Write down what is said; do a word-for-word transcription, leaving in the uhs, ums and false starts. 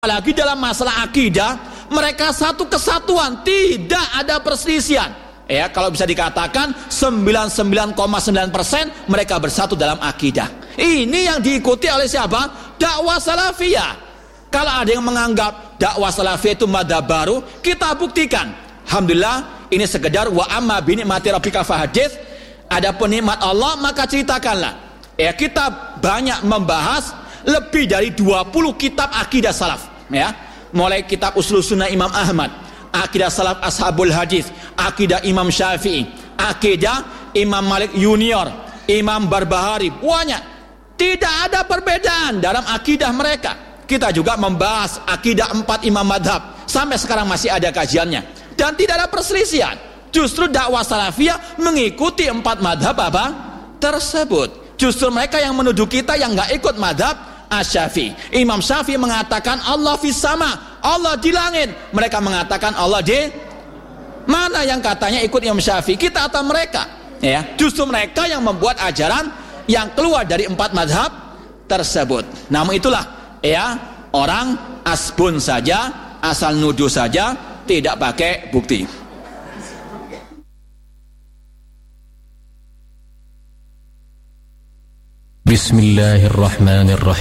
Lagi dalam masalah akidah, mereka satu kesatuan, tidak ada perselisihan. Ya, kalau bisa dikatakan sembilan puluh sembilan koma sembilan persen mereka bersatu dalam akidah. Ini yang diikuti oleh siapa? Dakwah salafiyah. Kalau ada yang menganggap dakwah salafiyah itu madzhab baru, kita buktikan. Alhamdulillah, ini sekedar wa amma bi ni'mati rabbika fahadits. Ada penikmat Allah, maka ceritakanlah. Ya, kita banyak membahas lebih dari dua puluh kitab akidah salaf. Ya, mulai kitab Ushul Sunnah Imam Ahmad, akidah salaf ashabul hadis, akidah Imam Syafi'i, akidah Imam Malik Junior, Imam Barbahari, banyak. Tidak ada perbedaan dalam akidah mereka. Kita juga membahas akidah empat imam madhab, sampai sekarang masih ada kajiannya, dan tidak ada perselisihan. Justru dakwah salafiyah mengikuti empat madhab apa tersebut. Justru mereka yang menuduh kita yang nggak ikut madhab Asy-Syafi'i. Imam Syafi'i mengatakan Allah fis sama, Allah di langit. Mereka mengatakan Allah di mana? Yang katanya ikut Imam Syafi'i, kita atau mereka? Ya, justru mereka yang membuat ajaran yang keluar dari empat mazhab tersebut. Namun itulah, ya, orang asbun saja, asal nuduh saja, tidak pakai bukti. Bismillahirrahmanirrahim.